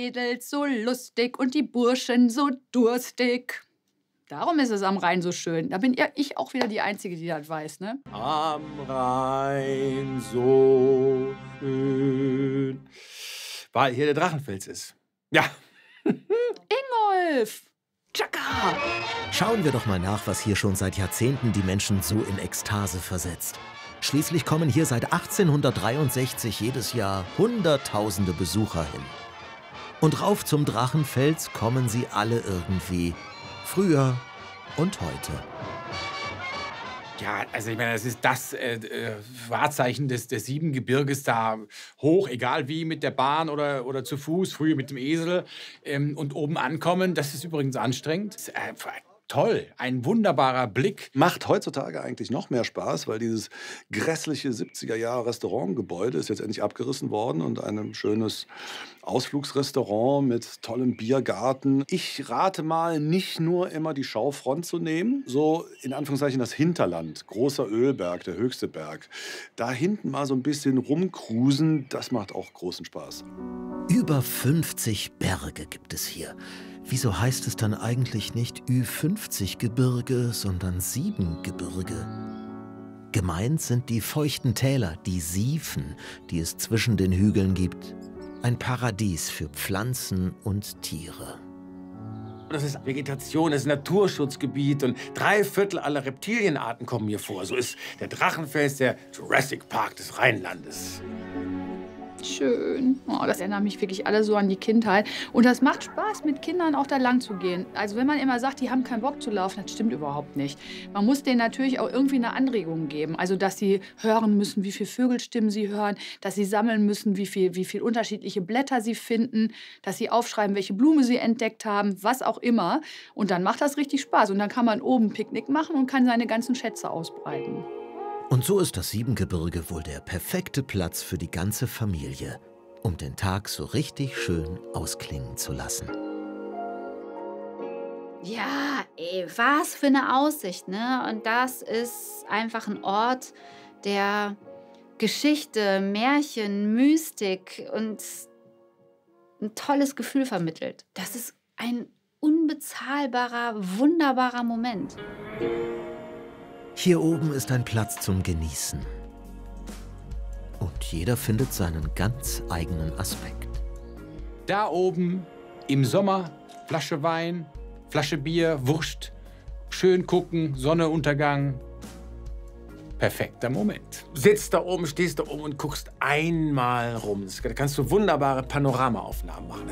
Mädels so lustig und die Burschen so durstig. Darum ist es am Rhein so schön. Da bin ja ich auch wieder die Einzige, die das weiß, ne? Am Rhein so schön. Weil hier der Drachenfels ist. Ja. Ingolf! Tschakka! Schauen wir doch mal nach, was hier schon seit Jahrzehnten die Menschen so in Ekstase versetzt. Schließlich kommen hier seit 1863 jedes Jahr Hunderttausende Besucher hin. Und rauf zum Drachenfels kommen sie alle irgendwie. Früher und heute. Ja, also ich meine, das ist das Wahrzeichen des Siebengebirges da hoch, egal wie, mit der Bahn oder zu Fuß, früher mit dem Esel. Und oben ankommen, das ist übrigens anstrengend. Das ist, toll, ein wunderbarer Blick. Macht heutzutage eigentlich noch mehr Spaß, weil dieses grässliche 70er-Jahre-Restaurantgebäude ist jetzt endlich abgerissen worden und ein schönes Ausflugsrestaurant mit tollem Biergarten. Ich rate mal, nicht nur immer die Schaufront zu nehmen, so in Anführungszeichen das Hinterland, großer Ölberg, der höchste Berg. Da hinten mal so ein bisschen rumcruisen, das macht auch großen Spaß. Über 50 Berge gibt es hier. Wieso heißt es dann eigentlich nicht Ü50-Gebirge, sondern Siebengebirge? Gemeint sind die feuchten Täler, die Siefen, die es zwischen den Hügeln gibt. Ein Paradies für Pflanzen und Tiere. Das ist Vegetation, das ist Naturschutzgebiet und 3/4 aller Reptilienarten kommen hier vor. So ist der Drachenfels der Jurassic Park des Rheinlandes. Schön. Oh, das erinnert mich wirklich alle so an die Kindheit. Und das macht Spaß, mit Kindern auch da lang zu gehen. Also wenn man immer sagt, die haben keinen Bock zu laufen, das stimmt überhaupt nicht. Man muss denen natürlich auch irgendwie eine Anregung geben. Also dass sie hören müssen, wie viele Vögelstimmen sie hören, dass sie sammeln müssen, wie viel unterschiedliche Blätter sie finden, dass sie aufschreiben, welche Blume sie entdeckt haben, was auch immer. Und dann macht das richtig Spaß. Und dann kann man oben Picknick machen und kann seine ganzen Schätze ausbreiten. Und so ist das Siebengebirge wohl der perfekte Platz für die ganze Familie, um den Tag so richtig schön ausklingen zu lassen. Ja, ey, was für eine Aussicht, ne? Und das ist einfach ein Ort, der Geschichte, Märchen, Mystik und ein tolles Gefühl vermittelt. Das ist ein unbezahlbarer, wunderbarer Moment. Hier oben ist ein Platz zum Genießen. Und jeder findet seinen ganz eigenen Aspekt. Da oben im Sommer Flasche Wein, Flasche Bier, Wurst, schön gucken, Sonnenuntergang. Perfekter Moment. Sitzt da oben, stehst da oben und guckst einmal rum. Da kannst du wunderbare Panoramaaufnahmen machen.